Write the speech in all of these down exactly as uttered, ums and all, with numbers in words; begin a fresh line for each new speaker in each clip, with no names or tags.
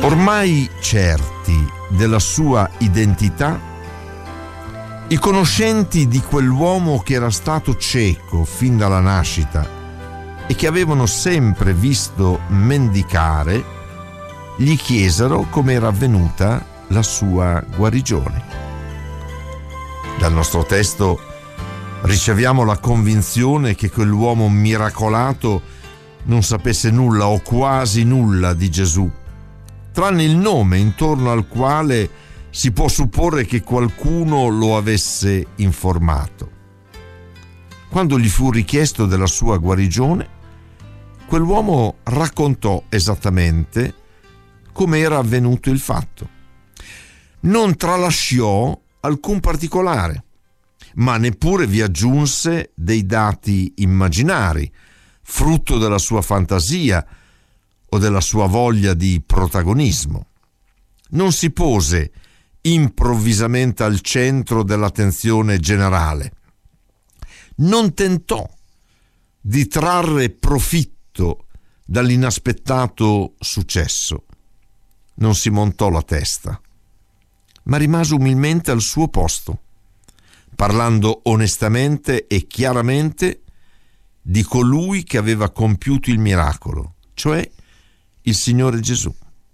Ormai certi della sua identità, i conoscenti di quell'uomo che era stato cieco fin dalla nascita e che avevano sempre visto mendicare, gli chiesero come era avvenuta la sua guarigione. Dal nostro testo riceviamo la convinzione che quell'uomo miracolato non sapesse nulla o quasi nulla di Gesù, tranne il nome intorno al quale si può supporre che qualcuno lo avesse informato. Quando gli fu richiesto della sua guarigione, quell'uomo raccontò esattamente come era avvenuto il fatto. Non tralasciò alcun particolare, ma neppure vi aggiunse dei dati immaginari, frutto della sua fantasia o della sua voglia di protagonismo. Non si pose improvvisamente al centro dell'attenzione generale. Non tentò di trarre profitto dall'inaspettato successo. Non si montò la testa, ma rimase umilmente al suo posto, parlando onestamente e chiaramente di colui che aveva compiuto il miracolo, cioè il Signore Gesù.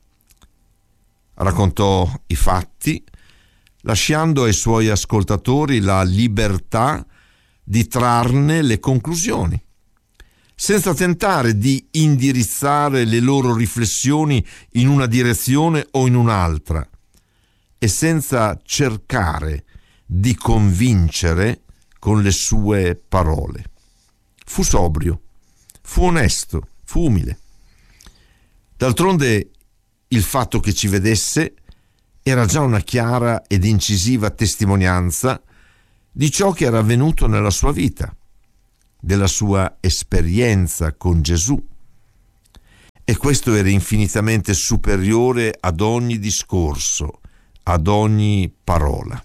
Raccontò i fatti, lasciando ai suoi ascoltatori la libertà di trarne le conclusioni, senza tentare di indirizzare le loro riflessioni in una direzione o in un'altra, e senza cercare di convincere con le sue parole. Fu sobrio, fu onesto, fu umile. D'altronde il fatto che ci vedesse era già una chiara ed incisiva testimonianza di ciò che era avvenuto nella sua vita, della sua esperienza con Gesù. E questo era infinitamente superiore ad ogni discorso, ad ogni parola.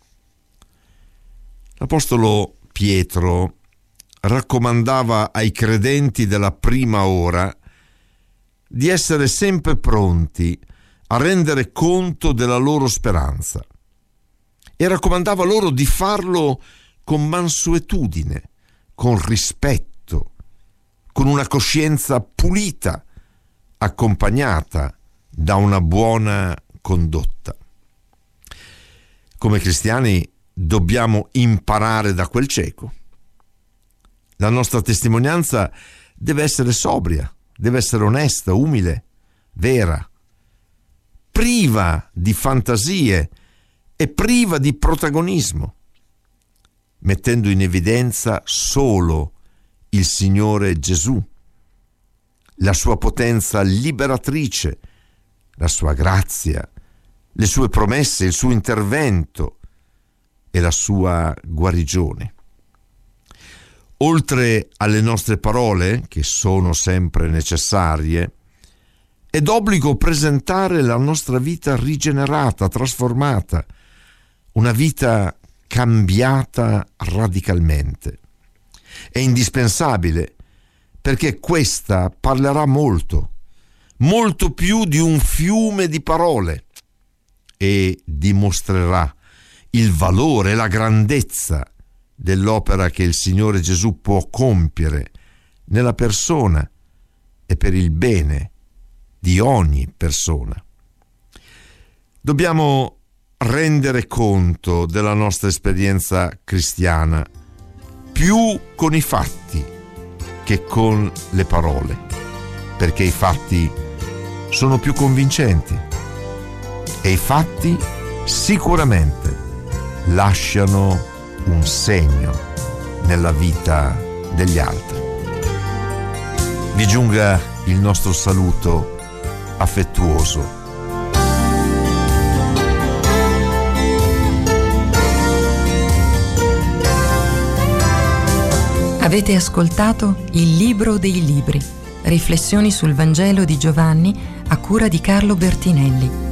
L'Apostolo Pietro raccomandava ai credenti della prima ora di essere sempre pronti a rendere conto della loro speranza e raccomandava loro di farlo con mansuetudine, con rispetto, con una coscienza pulita, accompagnata da una buona condotta. Come cristiani dobbiamo imparare da quel cieco. La nostra testimonianza deve essere sobria, deve essere onesta, umile, vera, priva di fantasie e priva di protagonismo, mettendo in evidenza solo il Signore Gesù, la sua potenza liberatrice, la sua grazia, le sue promesse, il suo intervento e la sua guarigione. Oltre alle nostre parole, che sono sempre necessarie, è d'obbligo presentare la nostra vita rigenerata, trasformata, una vita cambiata radicalmente. È indispensabile perché questa parlerà molto, molto più di un fiume di parole, e dimostrerà il valore e la grandezza dell'opera che il Signore Gesù può compiere nella persona e per il bene di ogni persona. Dobbiamo rendere conto della nostra esperienza cristiana più con i fatti che con le parole, perché i fatti sono più convincenti e i fatti sicuramente lasciano un segno nella vita degli altri. Vi giunga il nostro saluto affettuoso.
Avete ascoltato Il Libro dei Libri, riflessioni sul Vangelo di Giovanni a cura di Carlo Bertinelli.